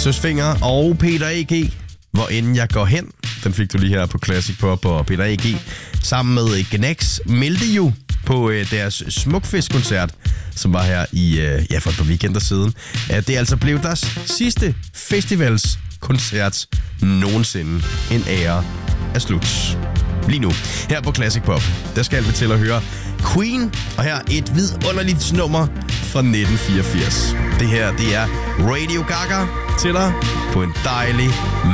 Søsfinger og Peter A.G. Hvor end jeg går hen. Den fik du lige her på Classic Pop, og Peter A.G. sammen med Gnex meldte jo på deres Smukfest-koncert, som var her i for et par weekender siden, at det altså blev deres sidste festivalskoncert nogensinde. En ære er slut. Lige nu, her på Classic Pop, der skal vi til at høre Queen, og her et vidunderligt nummer fra 1984. Det her, det er Radio Gaga til dig på en dejlig